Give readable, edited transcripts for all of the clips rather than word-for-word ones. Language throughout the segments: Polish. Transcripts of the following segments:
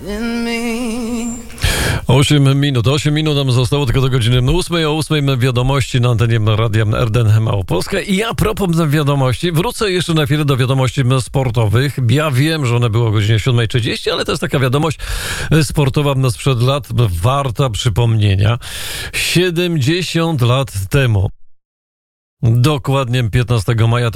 8 minut nam zostało tylko do godziny 8. O 8 wiadomości na antenie Radia RDN Małopolska. I a propos wiadomości, wrócę jeszcze na chwilę do wiadomości sportowych. Ja wiem, że one były o godzinie 7:30, ale to jest taka wiadomość sportowa sprzed lat, warta przypomnienia. 70 lat temu, dokładnie 15 maja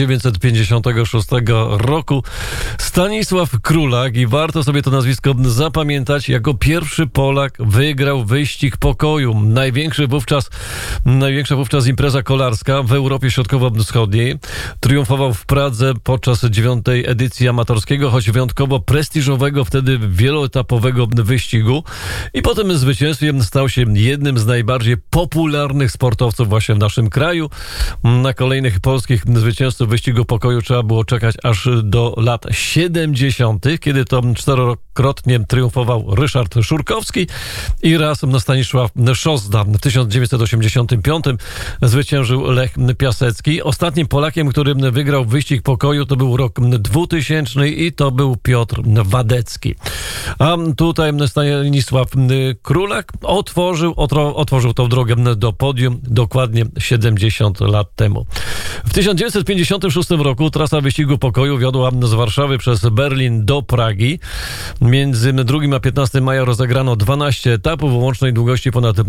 1956 roku, Stanisław Królak, i warto sobie to nazwisko zapamiętać, jako pierwszy Polak wygrał wyścig pokoju. Największa wówczas impreza kolarska w Europie Środkowo-Wschodniej. Triumfował w Pradze podczas 9. edycji amatorskiego, choć wyjątkowo prestiżowego wtedy wieloetapowego wyścigu. I po tym zwycięstwie stał się jednym z najbardziej popularnych sportowców właśnie w naszym kraju. Na kolejnych polskich zwycięzców wyścigu pokoju trzeba było czekać aż do lat 70., kiedy to 4-krotnie triumfował Ryszard Szurkowski i raz Stanisław Szozda. W 1985 zwyciężył Lech Piasecki. Ostatnim Polakiem, który wygrał wyścig pokoju, to był rok 2000 i to był Piotr Wadecki. A tutaj Stanisław Królak otworzył tą drogę do podium dokładnie 70 lat temu. W 1956 roku trasa wyścigu pokoju wiodła z Warszawy przez Berlin do Pragi. Między 2 a 15 maja rozegrano 12 etapów o łącznej długości ponad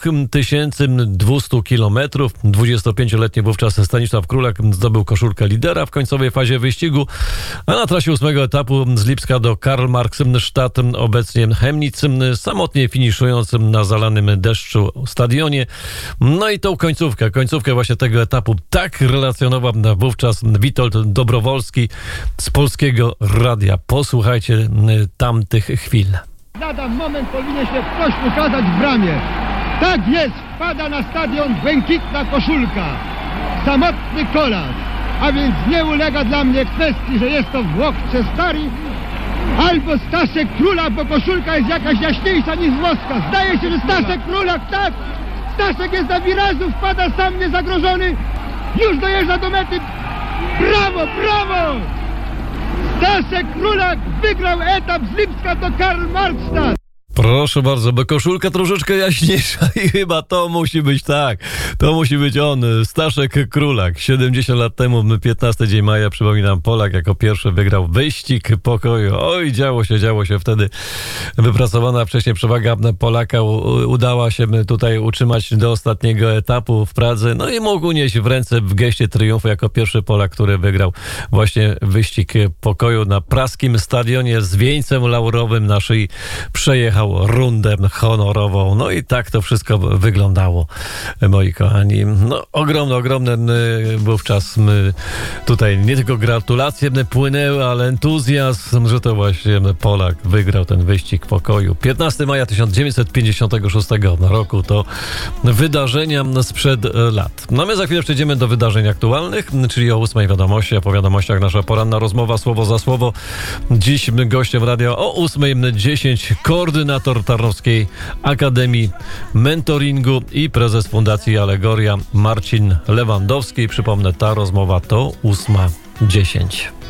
2200 km. 25-letni wówczas Stanisław Królak zdobył koszulkę lidera w końcowej fazie wyścigu, a na trasie 8 etapu z Lipska do Karl-Marx-Stadt, obecnie Chemnitz, samotnie finiszując na zalanym deszczu stadionie. No i tą końcówkę właśnie tego etapu tak relacjonował wówczas Witold Dobrowolski z Polskiego Radia. Posłuchajcie tamtych chwil. Lada moment powinien się ktoś ukazać w bramie. Tak jest, wpada na stadion błękitna koszulka. Samotny kolarz, a więc nie ulega dla mnie kwestii, że jest to Włoch czy Stary, albo Staszek Królak, bo koszulka jest jakaś jaśniejsza niż włoska. Zdaje się, że Staszek Królak, tak! Staszek jest na wirażu, wpada sam niezagrożony, już dojeżdża do mety. Brawo, brawo! Staszek Królak wygrał etap z Lipska do Karl-Marx-Stadt. Proszę bardzo, bo koszulka troszeczkę jaśniejsza i chyba to musi być tak. To musi być on, Staszek Królak. 70 lat temu, 15 dzień maja, przypominam, Polak jako pierwszy wygrał wyścig pokoju. Oj, działo się wtedy. Wypracowana wcześniej przewaga Polaka udała się tutaj utrzymać do ostatniego etapu w Pradze. No i mógł unieść w ręce w geście triumfu jako pierwszy Polak, który wygrał właśnie wyścig pokoju na praskim stadionie z wieńcem laurowym na szyi. Przejechał rundę honorową. No i tak to wszystko wyglądało, moi kochani. No, ogromny wówczas tutaj nie tylko gratulacje płynęły, ale entuzjazm, że to właśnie Polak wygrał ten wyścig pokoju. 15 maja 1956 roku to wydarzenia sprzed lat. No my za chwilę przejdziemy do wydarzeń aktualnych, czyli o 8 wiadomości, a po wiadomościach nasza poranna rozmowa słowo za słowo. Dziś gościem radia o 8:10 koordynator Tarnowskiej Akademii Mentoringu i prezes Fundacji Alegoria Marcin Lewandowski. Przypomnę, ta rozmowa to 8:10.